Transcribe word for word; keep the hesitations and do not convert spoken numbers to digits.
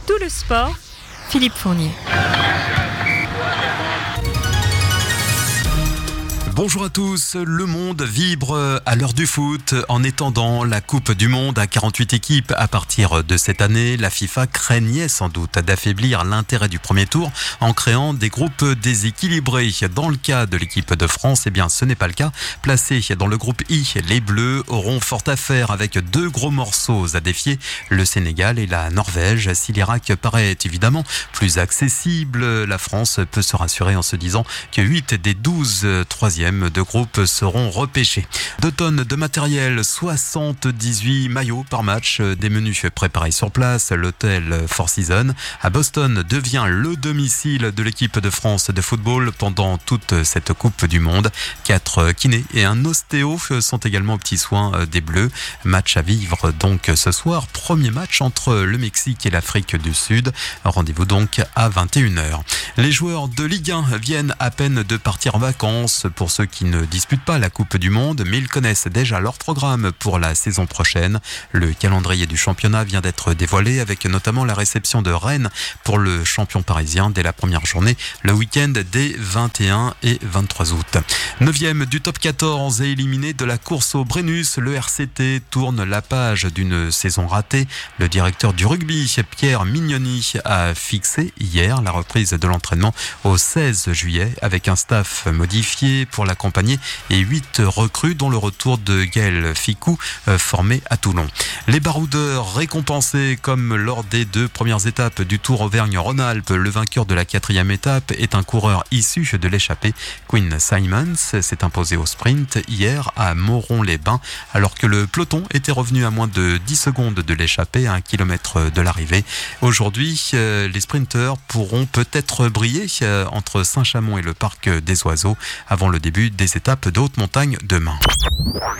tout le sport, Philippe Fournier. Bonjour à tous, le monde vibre à l'heure du foot en étendant la Coupe du Monde à quarante-huit équipes à partir de cette année. La FIFA craignait sans doute d'affaiblir l'intérêt du premier tour en créant des groupes déséquilibrés. Dans le cas de l'équipe de France, eh bien ce n'est pas le cas. Placés dans le groupe I, les Bleus auront fort à faire avec deux gros morceaux à défier, le Sénégal et la Norvège. Si l'Irak paraît évidemment plus accessible, la France peut se rassurer en se disant que huit des douze troisièmes de groupe seront repêchés. Deux tonnes de matériel, soixante-dix-huit maillots par match, des menus préparés sur place. L'hôtel Four Seasons à Boston devient le domicile de l'équipe de France de football pendant toute cette Coupe du Monde. Quatre kinés et un ostéo sont également aux petits soins des Bleus. Match à vivre donc ce soir. Premier match entre le Mexique et l'Afrique du Sud. Rendez-vous donc à vingt et une heures. Les joueurs de Ligue un viennent à peine de partir en vacances. Pour ceux qui ne disputent pas la Coupe du Monde, mais ils connaissent déjà leur programme pour la saison prochaine. Le calendrier du championnat vient d'être dévoilé avec notamment la réception de Rennes pour le champion parisien dès la première journée, le week-end des vingt et un et vingt-trois août. Neuvième du top quatorze et éliminé de la course au Brennus, le R C T tourne la page d'une saison ratée. Le directeur du rugby, Pierre Mignoni, a fixé hier la reprise de l'entraînement au seize juillet avec un staff modifié pour l'accompagner et huit recrues dont le retour de Gaël Ficou euh, formé à Toulon. Les baroudeurs récompensés comme lors des deux premières étapes du Tour Auvergne-Rhône-Alpes. Le vainqueur de la quatrième étape est un coureur issu de l'échappée. Quinn Simmons s'est imposé au sprint hier à Moron-les-Bains alors que le peloton était revenu à moins de dix secondes de l'échappée à un kilomètre de l'arrivée. Aujourd'hui, euh, les sprinteurs pourront peut-être briller euh, entre Saint-Chamond et le parc des Oiseaux avant le début des étapes de haute montagne demain.